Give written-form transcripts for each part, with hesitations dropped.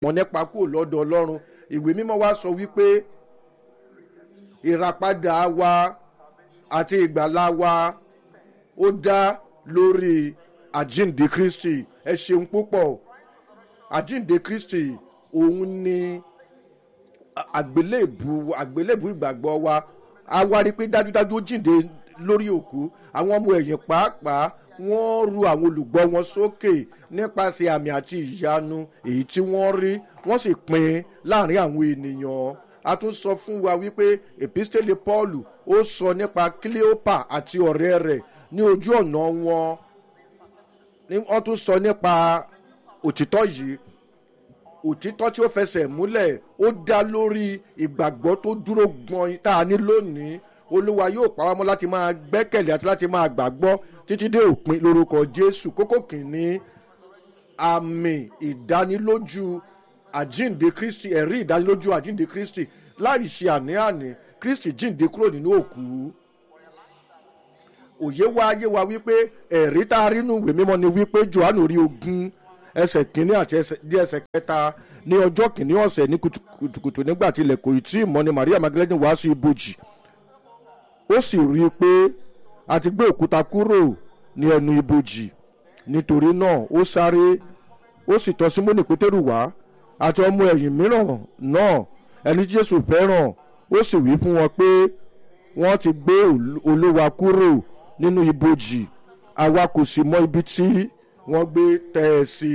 wọn nípa kúrò lọ́dọ̀ Ọlọ́run. Ìwé mímọ́ wa sọ wípé ìràpadà wa àti ìgbàlà wa ó dá lórí àjíǹde Kristi. Ẹ ṣeun púpọ̀. Àjíǹde Kristi òun ni àgbélébù ìgbàgbọ́ wa. A wá rí pé dájúdájú ó jíǹde lórí òkú. Àwọn ọmọ ẹ̀yìn pàápàá wọ́n ru àwọn olùgbọ́ wọn sókè nípasẹ̀ àmì àti ìyanu èyí tí wọ́n rí, wọ́n sì pín láàrin àwọn ènìyàn. A tún sọ fún wa wípé epistele Paul ó sọ nípa Cleopa àti ọ̀rẹ́ rẹ̀ ní ojú ọ̀nà wọn. Wọ́n tún sọ nípa òtítọ́ yìí, òtítọ́ tí ó fẹsẹ̀ múlẹ̀, ó dá lórí ìgbàgbọ́ tó dúró gbọ́n tá a ní lónìí. Olúwa yóò pa wá mọ́ láti máa gbẹ́kẹ̀lé àti láti máa gbàgbọ́ títí dé òpin lórúkọ Jésù. Kókó kìíní, àmì ìdánilójú àjíǹde Kristi, ẹ̀rí ìdánilójú àjíǹde Kristi. Láì ṣe àní-àní, Kristi jíǹde kúrò nínú òkú. Òye wa yé wa wípé ẹ̀rí tá a rí nínú ìwé mímọ́ ni wípé Jòhánù rí 20 ẹsẹ̀ kìíní àti ẹsẹ̀ kẹta ní ọjọ́ kìíní ọ̀sẹ̀ ní kùtùkùtù nígbà tí ilẹ̀ kò tí ì mọ́ ni Maria Magdalene wá sí ibojì. Ó sì rí i pé a ti gbé òkúta kúrò ní ẹnu ibojì. Nítorí náà ó sáré, ó sì tọ̀ Símónì Pétérù wá àti ọmọ ẹ̀yìn mìíràn náà ẹni tí Jésù fẹ́ràn. Ó sì wí fún wọn pé wọ́n ti gbé Olúwa kúrò nínú ibojì, àwa kò sì mọ ibi tí wọ́n gbé tẹ́ ẹ sí.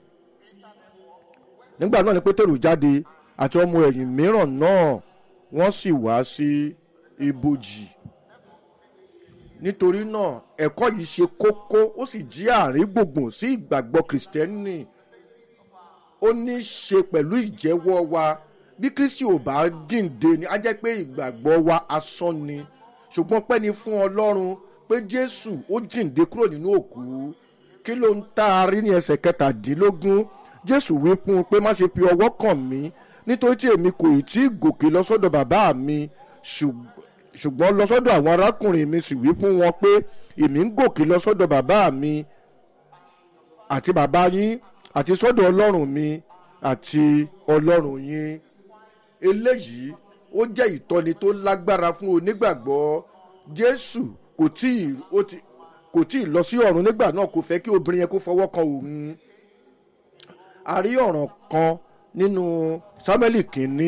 Nígbà náà ni Pétérù jáde àti ọmọ ẹ̀yìn mìíràn náà, wọ́n sì wá sí ibojì. Nítorí náà ẹ̀kọ́ yìí ṣe kókó, ó sì jí àrígbùngbùn sí ìgbàgbọ́ Kristẹni. Ó ní í ṣe pẹ̀lú ìjẹ́wọ́ wa. Bí Kristi ò bá jíǹde ni á jẹ́ pé ìgbàgbọ́ wa asán ni. Ṣùgbọ́n pẹ́ ni fún Ọlọ́run pé Jésù ó jíǹde kúrò nínú òkú. Kí ló ń tá a rí ní ẹsẹ̀ 17? Jésù wí fún un pé má ṣe fi ọwọ́ kàn mí, nítorí tí èmi kò tí ì gòkè lọ sọ́dọ̀ bàbá mi, ṣùgbọ́n lọ sọ́dọ̀ àwọn arákùnrin mi. Sì wí fún wọn pé èmi ń gòkè lọ sọ́dọ̀ bàbá mi àti bàbá yín, àti sọ́dọ̀ Ọlọ́run mi àti Ọlọ́run yín. Eléyìí ó jẹ́ ìtọ́ni tó lágbára fún onígbàgbọ́. Jésù kò tí ì lọ sí ọ̀run nígbà náà, kò fẹ́ kí obìnrin yẹn kó fọwọ́ kan òun. A rí ọ̀ràn kan nínú Sámúẹ́lì kìíní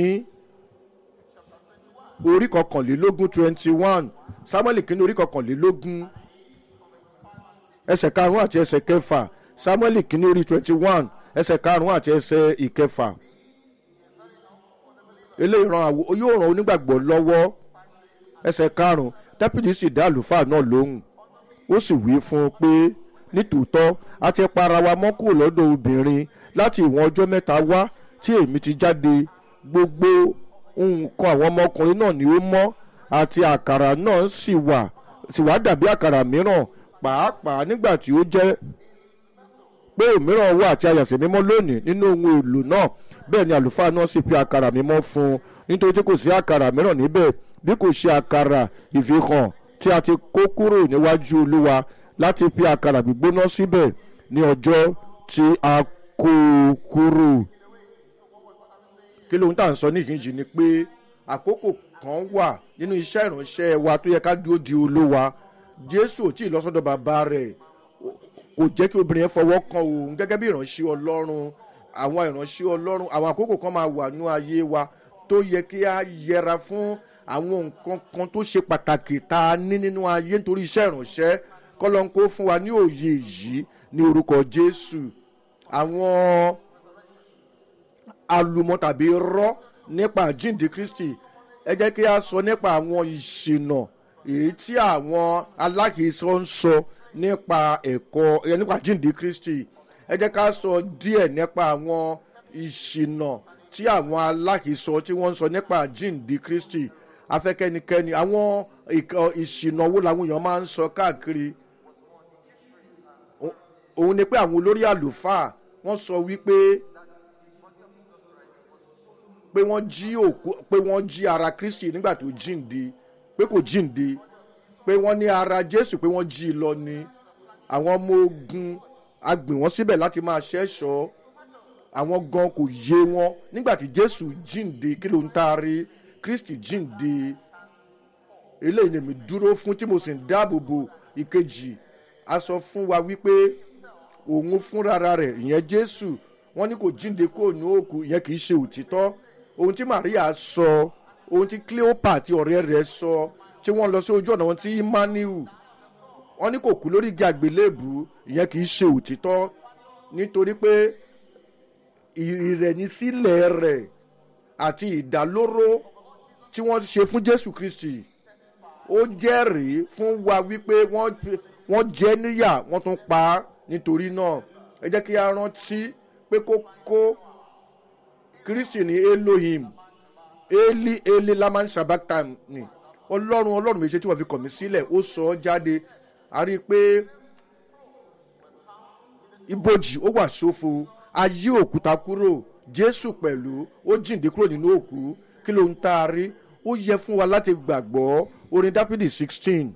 orí 21. Sámúẹ́lì kìíní orí 21 ẹsẹ̀ 5 àti ẹsẹ̀ 6. Sámúẹ́lì kìíní orí 21 ẹsẹ̀ 5 àti ẹsẹ̀ 6. Eléyìí yóò ràn onígbàgbọ́ lọ́wọ́. Ẹsẹ̀ 5, Dáfídì sì dá àlùfáà náà lóhùn. Ó sì wí fún un pé nítòótọ́ a ti pa ara wa mọ́ kúrò lọ́dọ̀ obìnrin láti ìwọ̀n ọjọ́ 3 wá tí èmi ti jáde. Gbogbo nǹkan àwọn ọmọkùnrin náà ni ó mọ́, àti àkàrà náà sì wá dàbí àkàrà mìíràn, pàápàá nígbà tí ó jẹ́ pé òmíràn wà tí a yà sí mímọ́ lónìí nínú ohun èlò náà. Bẹ́ẹ̀ ni àlùfáà náà sì fi àkàrà mímọ́ fún un, nítorí tí kò sí àkàrà mìíràn níbẹ̀ bí kò ṣe àkàrà ìfihàn tí a ti kó kúrò níwájú Olúwa, láti fi àkàrà gbígbóná síbẹ̀ ní ọjọ́ tí a kó kúrò. Kí lóhun tá à ń sọ níhìn-ín ni pé àkókò kan wà nínú iṣẹ́ ìránṣẹ́ wa tó yẹ ká dúró di Olúwa. Jésù ò tí ì lọ sọ́dọ̀ bàbá rẹ̀, kò jẹ́ kí obìnrin yẹn fọwọ́ kan òun gẹ́gẹ́ bí ìránṣẹ́ Ọlọ́run. Àwọn ìránṣẹ́ Ọlọ́run, àwọn àkókò kan máa wà nínú ayé wa tó yẹ kí a yẹra fún àwọn nǹkan kan tó ṣe pàtàkì tá a ní nínú ayé nítorí iṣẹ́ ìránṣẹ́. Kọ́lọ́n kó fún wa ní òye yìí ní orúkọ Jésù. Àwọn àlùmọ̀ tàbí irọ́ nípa àjíǹde Kristi, ẹ jẹ́ kí a sọ nípa àwọn ìṣìnà èyí tí àwọn alákìísọ ń sọ nípa ẹ̀kọ́ nípa àjíǹde Kristi. Ẹ jẹ́ ká sọ díẹ̀ nípa àwọn ìṣìnà tí àwọn alákìísọ tí wọ́n ń sọ nípa àjíǹde Kristi. Afẹ́kẹ́nikẹ́ni àwọn ìṣìnà wo làwọn èèyàn máa ń sọ káàkiri. Òun ni pé àwọn olórí àlùfáà wọ́n sọ wípé wọ́n jí ara Kristi nígbà tó jíǹde, pé kò jíǹde, pé wọ́n ní ara Jésù pé wọ́n jí i lọ ni. Àwọn ọmọ ogun a gbìn wọ́n síbẹ̀ láti máa ṣẹ́ṣọ́. àwọn gan kò yé wọn nígbà tí jésù jíǹde kí ló ń taari kristi jíǹde eléyìí ni mi dúró fún tí mo sì ń dáàbò bò. ìkejì a sọ fún wa wípé òun fúnra rẹ̀ ìyẹn jésù wọ́n ní kò jíǹde kó ní òkú ìyẹn kì í ṣe òtítọ́. ohun tí maria sọ ohun tí cleopa àti ọ̀rẹ́ rẹ̀ sọ tí wọ́n lọ sí ojú ọ̀nà wọn tí emmanuel wọ́n ní kò kú lórí igi àgbélébù ìyẹn kì í ṣe òtítọ́ nítorí pé ìrẹ̀nisílẹ̀ rẹ̀ àti ìdálóró tí wọ́n ṣe fún jésù kristi ó jẹ́rìí fún wa wípé wọ́n jẹ́ níyà wọ́n tún pa á. nítorí náà ẹ jẹ́ kí a rántí pé kókó kristi ní elohim eli laman shabaktan ni ọlọ́run mi ṣe tí wọ́n fi kọ̀ mí sílẹ̀ ó sọ ọ́ jáde. a rí i pé ibojì ó wà ṣófo a yí òkúta kúrò jésù pẹ̀lú ó jíǹde kúrò nínú òkú kí ló ń tá a rí. ó yẹ fún wa láti gbàgbọ́ orin dápídì 16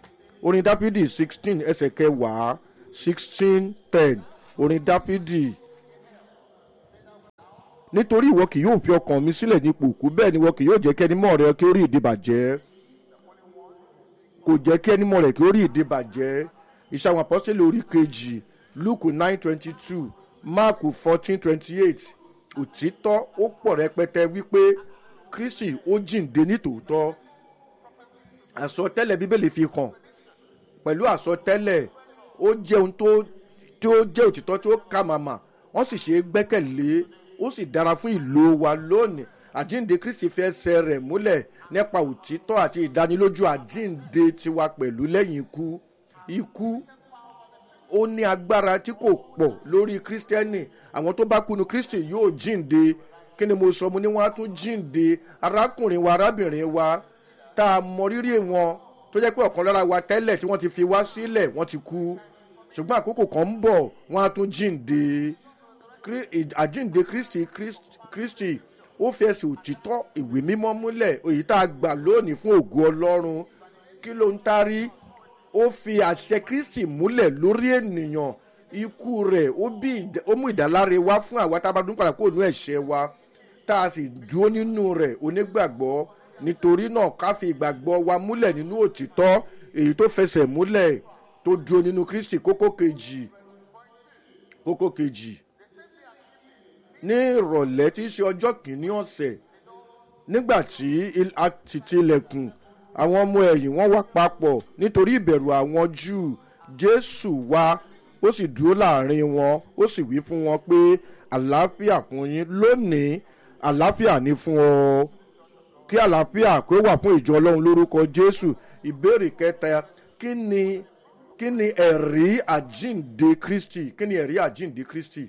ẹsẹ̀ kẹwàá 16:10 orin dápídì. nítorí ìwọ kì yóò fi ọkàn mi sílẹ̀ ní ipò òkú bẹ́ẹ̀ ni ìwọ kì yóò jẹ́ kí ẹni mọ́ rẹ kí ó rí ìdíbàjẹ́ kò jẹ́ kí ẹni mọ́ rẹ kí ó rí ìdíbàjẹ́. iṣẹ́ àwọn apọ́sítélì orí kejì luke 9:22 mark 14:28 òtítọ́ ó pọ̀ rẹpẹtẹ wípé kristi ó jíǹde nítòótọ́. àsọtẹ́lẹ̀ bíbélì fi hàn pẹ̀lú àsọtẹ́lẹ̀ ó jẹ́ ohun tó jẹ́ òtítọ́ tí ó kà màmá wọ́n sì ṣe é gbẹ́kẹ̀lé ó sì dára fún ìlò wa lónìí. àjíǹde kristi fẹ́ ẹsẹ̀ rẹ̀ múlẹ̀ nípa òtítọ́ àti ìdánilójú àjíǹde tiwa pẹ̀lú lẹ́yìn ikú ó ní agbára tí kò pọ̀ lórí kírísítẹ́nì. àwọn tó bá kúnu kristi yóò jíǹde. kí ni mo sọ mo ní wọ́n á tún jíǹde. arákùnrin wa arábìnrin wa tá a mọ rírì wọn tó jẹ́ pé ọ̀kan lára wa tẹ́lẹ̀ tí wọ́n ti fi wá sílẹ̀ wọ́n ti kú ṣùgbọ́n àkókò kan ń bọ̀ wọ́n á tún jíǹde. àjíǹde kristi ó fi ẹsẹ̀ òtítọ́ ìwé mímọ́ múlẹ̀ èyí tá a gbà lónìí fún ògo ọlọ́run. kí ló ń tarí ó fi àṣẹ kristi múlẹ̀ lórí ènìyàn. ikú rẹ̀ ó mú ìdáláre wá fún àwa tá a bá dún padà kó nú ẹ̀ṣẹ̀ wa tá a sì dúró nínú rẹ̀ onígbàgbọ́. nítorí náà ká fi ìgbàgbọ́ wa múlẹ̀ nínú òtítọ́ èyí tó fẹsẹ̀ múlẹ̀ tó dúró nínú kristi. kókó kejì ní ìrọ̀lẹ́ tí í ṣe ọjọ́ kìíní ọ̀sẹ̀ nígbà tí a ti tilẹ̀kùn àwọn ọmọ ẹ̀yìn wọ́n wá papọ̀ nítorí ìbẹ̀rù àwọn júù. jésù wá ó sì dúró láàrin wọn ó sì wí fún wọn pé àlàáfíà fún yín lónìí àlàáfíà ní fún ọ. kí àlàáfíà kó wà fún ìjọ ọlọ́run lórúkọ jésù. ìbéèrè kẹta kí ni ẹ̀rí àjíǹde kristi. kí ni ẹ̀rí àjíǹde kristi.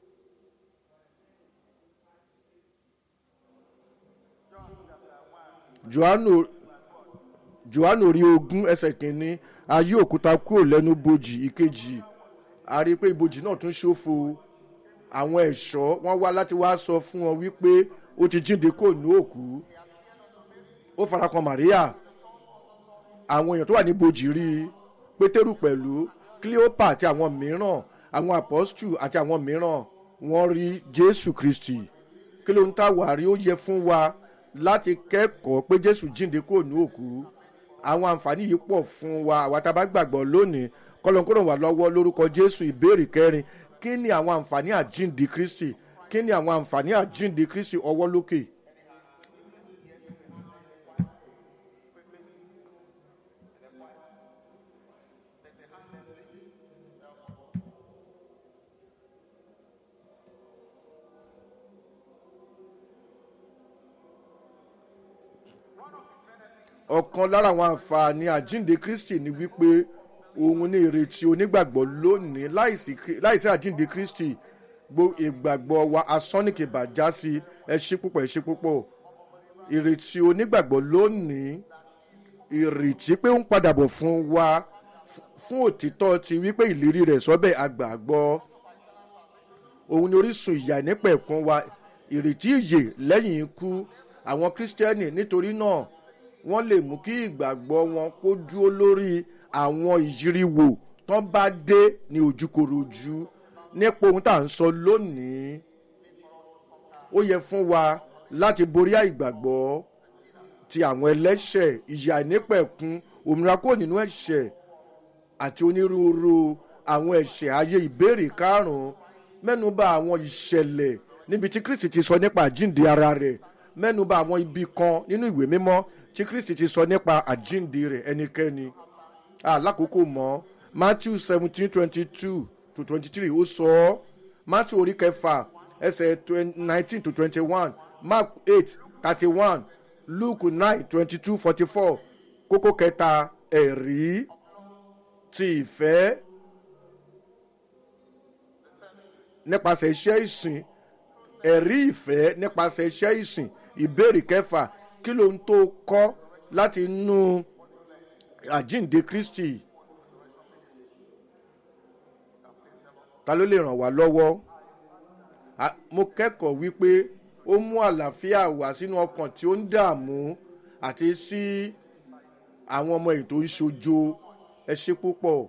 johannu orí 20 ẹsẹ̀ kìíní a yí òkúta kúrò lẹ́nu bojì. ìkejì a rí i pé ibojì náà tún ṣófo. àwọn ẹ̀ṣọ́ wọ́n wá láti wá sọ fún wọn wípé ó ti jíǹde kò ní òkú. ó farakàn maria àwọn èèyàn tó wà ní bojì rí i pétérù pẹ̀lú cleopa àti àwọn mìíràn àwọn apostol àti àwọn mìíràn wọ́n rí jésù kristi. kí ló ń tà wá rí ó yẹ fún wa láti kẹ́kọ̀ọ́ pé jésù jíǹde kò ní òkú. àwọn àǹfààní yìí pọ̀ fún wa àwa tá a bá gbàgbọ́ lónìí kọ́lọ́nkọ́lọ́ wà lọ́wọ́ lórúkọ jésù. ìbéèrè kẹrin kí ni àwọn àǹfààní àjíǹde kristi. kí ni àwọn àǹfààní àjíǹde kristi ọwọ́ lókè. ọ̀kan lára àwọn àǹfààní àjíǹde kristi ni wípé òun ní ìrètí onígbàgbọ́ lónìí láìsí àjíǹde kristi ìgbàgbọ́ wa asán ní kìbà já sí. ẹ ṣé púpọ̀. ìrètí onígbàgbọ́ lónìí ìrètí pé ó ń padà bọ̀ fún wa fún òtítọ́ ti wípé ìlérí rẹ̀ sọ́bẹ̀ àgbàgbọ́. òun ni orísun ìyà nípẹ̀kun wa ìrètí ìyè lẹ́yìn ikú. àwọn kírísítẹ́nì nítorí náà wọ́n lè mú kí ìgbàgbọ́ wọn kó dúró lórí àwọn ìyíríwò tán bá dé ní ojúkorojú nípa ohun tá à ń sọ lónìí. ó yẹ fún wa láti borí àìgbàgbọ́ ti àwọn ẹlẹ́ṣẹ̀, ìyà àìnípẹ̀kun, òmìnira kúrò nínú ẹ̀ṣẹ̀ àti onírúurú àwọn ẹ̀ṣẹ̀ ayé. Ìbéèrè karùn-ún, mẹ́nuba àwọn ìṣẹ̀lẹ̀ níbi tí Kristi ti sọ nípa àjíǹde ara rẹ̀. Mẹ́nuba àwọn ibi kan nínú ìwé mímọ́ tí Kristi ti sọ nípa àjíǹde rẹ̀. Ẹnikẹ́ni alákòókò mọ́ Matthew 17:22-23 ó sọ ọ́. Matthew orí kẹfà ẹsẹ̀ 19-21, Mark 8:31, Luke 9:22-44. Kókó kẹta, ẹ̀rí ti ìfẹ́ nípasẹ̀ iṣẹ́ ìsìn. Ẹ̀rí ìfẹ́ nípasẹ̀ iṣẹ́ ìsìn. Ìbéèrè kẹfà, kí ló ń tó kọ́ láti inú àjíǹde Kristi? Ta ló lè ràn wá lọ́wọ́? Mo kẹ́kọ̀ọ́ wípé ó mú àlàáfíà wá sínú ọkàn tí ó ń dààmú àti sí àwọn ọmọ èyí tó ń ṣojo. Ẹ ṣé púpọ̀.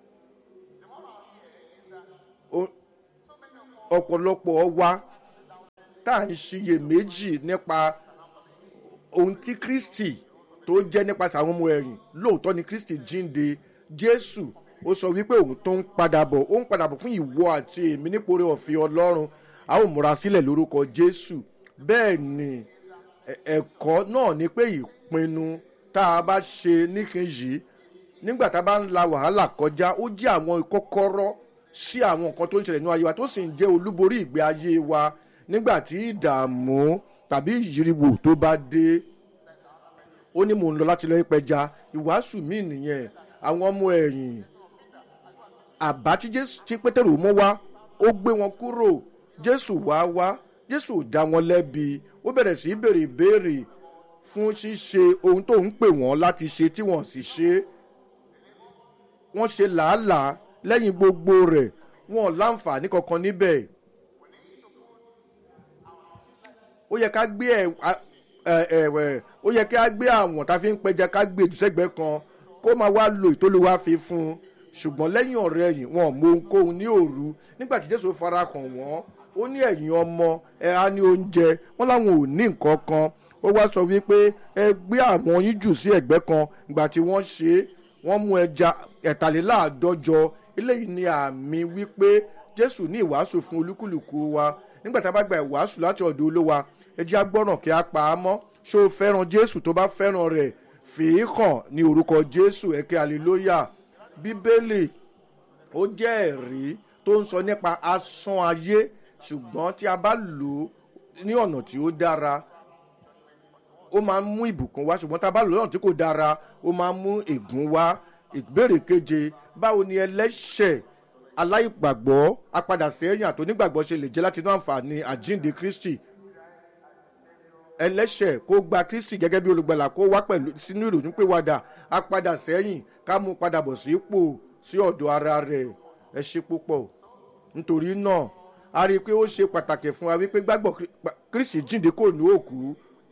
Ọ̀pọ̀lọpọ̀ wa tá à ń ṣiyèméjì nípa ohun tí Kristi tó jẹ́ nípasẹ̀ àwọn ọmọ ẹ̀yìn. Lóòótọ́ ni Kristi jíǹde. Jésù ó sọ wípé òun tó ń padà bọ̀, ó ń padà bọ̀ fún ìwọ àti èmi nípa oore ọ̀fẹ́ Ọlọ́run. A ó múra sílẹ̀ lórúkọ Jésù. Bẹ́ẹ̀ ni ẹ̀kọ́ náà ni pé ìpinnu tá a bá ṣe níkẹyìí nígbà tá a bá ń la wàhálà kọjá, ó jẹ́ àwọn kọ́kọ́rọ́ sí àwọn nǹkan tó ń ṣẹlẹ̀ nínú ayé wa, tó sì ń jẹ́ olúborí ìgbé ayé wa nígbà tí ìdààmú tàbí ìyíriwò tó bá dé. Ó ní mò ń lọ láti lọ pẹja. Ìwàásù mi nìyẹn. Àwọn ọmọ ẹ̀yìn, àbá tí Pétérù mú wá, ó gbé wọn kúrò. Jésù wá. Jésù ò dá wọn lẹ́bi. Ó bẹ̀rẹ̀ sí í béèrè ìbéèrè fún ṣíṣe ohun tó ń pè wọ́n láti ṣe tí wọ́n sì ṣe. Wọ́n ṣe làálàá lẹ́yìn gbogbo rẹ̀, wọn ò láǹfààní kankan níbẹ̀. Ó yẹ ká gbé àwọn tá a fi ń pẹja ká gbé ìdúsẹ́gbẹ́ kan kó máa wá lo ìtòlúwa fi fún un. Ṣùgbọ́n lẹ́yìn ọ̀rẹ́ yìí wọn ò mọ ohunkóhun ní òru. Nígbà tí Jésù fara hàn wọ́n, ó ní ẹ̀yin ọmọ ẹ á ní oúnjẹ. Wọ́n láwọn ò ní nǹkan kan. Ó wá sọ wípé ẹ gbé àwọn yín jù sí ẹ̀gbẹ́ kan. Ìgbà tí wọ́n ṣe é, wọ́n mú ẹja 1,400. Eléyìí ni àmì wípé Jésù ní ìwàásù fún olúkúlùkù wa. Nígbà tá a bá gba ìwàásù láti ọ̀dọ̀ Olúwa, ẹ jẹ́ á gbọ́ràn kí á pa á mọ́. Ṣé o fẹ́ràn Jésù? Tó bá fẹ́ràn rẹ̀, fi hàn ní orúkọ Jésù. Ẹ ké hallelujah. Bíbélì ó jẹ́ ẹ̀rí tó ń sọ nípa asán ayé, ṣùgbọ́n tí a bá lò ó ní ọ̀nà tí ó dára, ó máa ń mú ìbùkún wá. Ṣùgbọ́n tá a bá lò ó lọ́nà tí kò dára, ó máa ń mú ègún wá. Ìbéèrè keje, báwo ni ẹlẹ́ṣẹ̀, aláìgbàgbọ́, apadà sẹ́yìn àti onígbàgbọ́ ṣe lè jẹ́ láti inú àǹfààní àjíǹde Kristi? Ẹlẹ́ṣẹ̀ kó gba Kristi gẹ́gẹ́ bí olùgbàlà, kó wá pẹ̀lú sínú ìrònú pìwàdà. Apadà sẹ́yìn ká mú padà bọ̀ sí ipò sí ọ̀dọ̀ ara rẹ̀. Ẹ ṣé púpọ̀. Nítorí náà a rí i pé ó ṣe pàtàkì fún wa wípé gbàgbọ́ Kristi jíǹde kò ní òkú.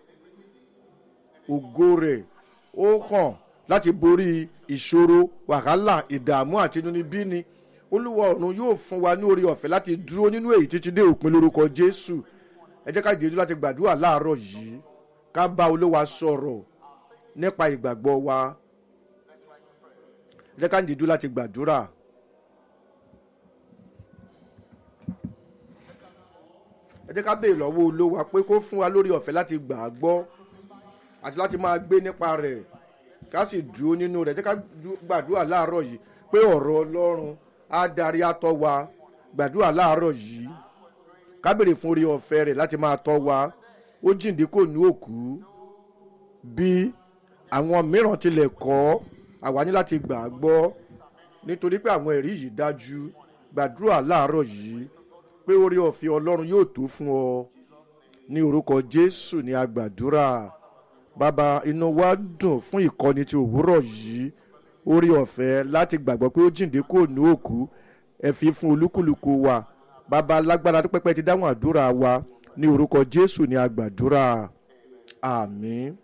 Ògo rẹ̀ ó hàn láti borí ìṣòro, wàhálà, ìdààmú àti inúnibíni. Olúwa ọ̀run yóò fún wa ní oore ọ̀fẹ́ láti dúró nínú èyí títí dé òpin lórúkọ Jésù. Ẹ jẹ́ ká dìde láti gbàdúrà láàárọ̀ yìí, ká bá Olúwa sọ̀rọ̀ nípa ìgbàgbọ́ wa. Ẹ jẹ́ ká dìde láti gbàdúrà. Ẹ jẹ́ ká béèrè lọ́wọ́ Olúwa pé kó fún wa lórí ọ̀fẹ́ láti gbà á gbọ́ àti láti máa gbé nípa rẹ̀, ká sì dúró nínú rẹ̀. Ẹ jẹ́ ká gbàdúrà láàárọ̀ yìí pé ọ̀rọ̀ Ọlọ́run á darí á tọ́ wa. Gbàdúrà láàárọ̀ yìí, ká béèrè fún oore ọ̀fẹ́ rẹ̀ láti máa tọ́ wa. Ó jíǹde kò ní òkú. Bí àwọn mìíràn tilẹ̀ kọ̀, àwa ní láti gbà á gbọ́ nítorí pé àwọn ẹ̀rí yìí dájú. Gbàdúrà láàárọ̀ yìí pé oore ọ̀fẹ́ Ọlọ́run yóò tó fún ọ. Ní orúkọ Jésù ni a gbàdúrà. Bàbá, inú wa dùn fún ìkọ́ni ti òwúrọ̀ yìí. Oore ọ̀fẹ́ láti gbàgbọ́ pé ó jíǹde kò ní òkú ẹ fi fún olúkúlùkù wa. Bàbá lágbára tó pẹ́pẹ́ ti dáhùn àdúrà wa. Ní orúkọ Jésù ni a gbàdúrà. Àmín.